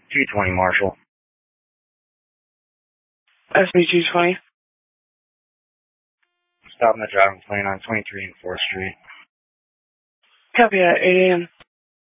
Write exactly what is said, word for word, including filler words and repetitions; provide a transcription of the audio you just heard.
two twenty Marshall. S B two twenty. Stopping the driving plane on twenty-three and fourth Street. Copy that, eight A M